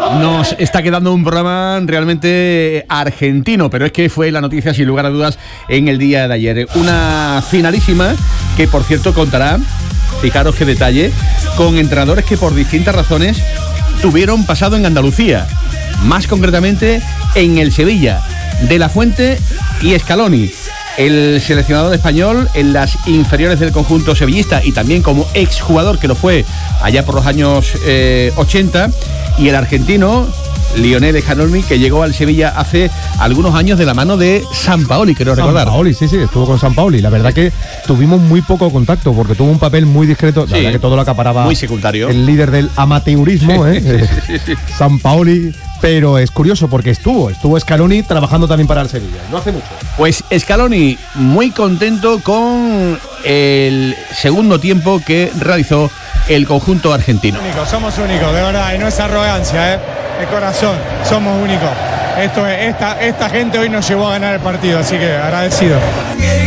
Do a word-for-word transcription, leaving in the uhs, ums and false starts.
Nos está quedando un programa realmente argentino, pero es que fue la noticia sin lugar a dudas en el día de ayer. Una finalísima que, por cierto, contará, fijaros qué detalle, con entrenadores que por distintas razones tuvieron pasado en Andalucía, más concretamente en el Sevilla, De la Fuente y Scaloni. El seleccionador español en las inferiores del conjunto sevillista y también como exjugador que lo fue allá por los años eh, ochenta, y el argentino Lionel Scaloni, que llegó al Sevilla hace algunos años de la mano de Sampaoli, creo recordar. Sampaoli, sí, sí, estuvo con Sampaoli. La verdad que tuvimos muy poco contacto porque tuvo un papel muy discreto. La sí, verdad que todo lo acaparaba muy secundario. El líder del amateurismo, sí, ¿eh? sí, sí, sí. Sampaoli. Pero es curioso porque estuvo, estuvo Scaloni trabajando también para el Sevilla, no hace mucho. Pues Scaloni muy contento con el segundo tiempo que realizó el conjunto argentino. Únicos, somos únicos, de verdad, y no es arrogancia, ¿eh? De corazón, somos únicos. Esto es, esta, esta gente hoy nos llevó a ganar el partido, así que agradecido.